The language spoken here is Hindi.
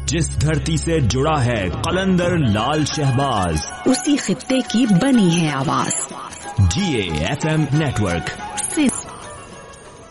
जिस धरती से जुड़ा है कलंदर लाल शहबाज, उसी खित्ते की बनी है आवाज। GAFM network.